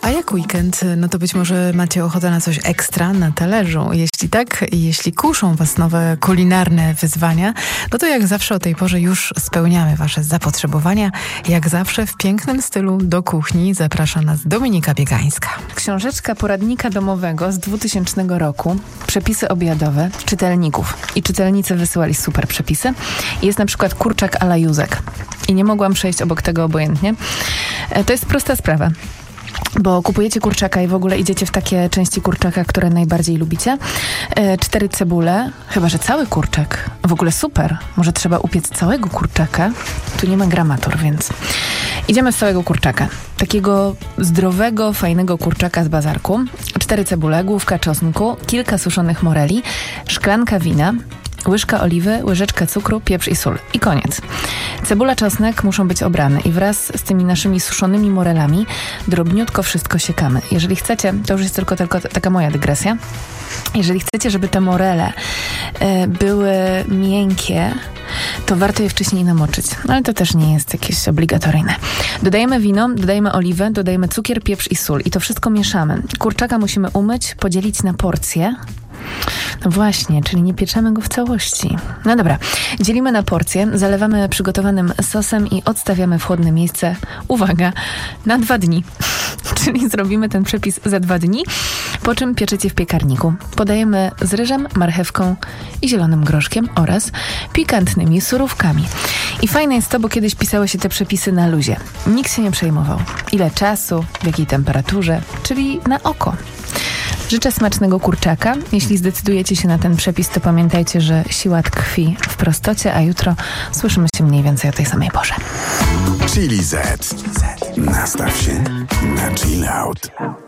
A jak weekend, no to być może macie ochotę na coś ekstra na talerzu. Jeśli tak, jeśli kuszą was nowe kulinarne wyzwania, no to jak zawsze o tej porze już spełniamy wasze zapotrzebowania. Jak zawsze w pięknym stylu do kuchni zaprasza nas Dominika Biegańska. Książeczka poradnika domowego z 2000 roku. Przepisy obiadowe czytelników. I czytelnicy wysyłali super przepisy. Jest na przykład kurczak a la Józek. I nie mogłam przejść obok tego obojętnie. To jest prosta sprawa. Bo kupujecie kurczaka i w ogóle idziecie w takie części kurczaka, które najbardziej lubicie. 4 cebule, chyba że cały kurczak. W ogóle super. Może trzeba upiec całego kurczaka. Tu nie ma gramatur, więc idziemy z całego kurczaka. Takiego zdrowego, fajnego kurczaka z bazarku. 4 cebule, główka czosnku, kilka suszonych moreli, szklanka wina, łyżka oliwy, łyżeczka cukru, pieprz i sól. I koniec. Cebula, czosnek muszą być obrane i wraz z tymi naszymi suszonymi morelami drobniutko wszystko siekamy. Jeżeli chcecie, to już jest tylko taka moja dygresja, jeżeli chcecie, żeby te morele były miękkie, to warto je wcześniej namoczyć. Ale to też nie jest jakieś obligatoryjne. Dodajemy wino, dodajemy oliwę, dodajemy cukier, pieprz i sól. I to wszystko mieszamy. Kurczaka musimy umyć, podzielić na porcje. No właśnie, czyli nie pieczemy go w całości. No dobra, dzielimy na porcje, zalewamy przygotowanym sosem i odstawiamy w chłodne miejsce, uwaga, na 2 dni. Czyli zrobimy ten przepis za 2 dni, po czym pieczecie w piekarniku. Podajemy z ryżem, marchewką i zielonym groszkiem oraz pikantnymi surówkami. I fajne jest to, bo kiedyś pisały się te przepisy na luzie. Nikt się nie przejmował. Ile czasu, w jakiej temperaturze, czyli na oko. Życzę smacznego kurczaka. Jeśli zdecydujecie się na ten przepis, to pamiętajcie, że siła tkwi w prostocie, a jutro słyszymy się mniej więcej o tej samej porze. Chili Z. Nastaw się na chill out.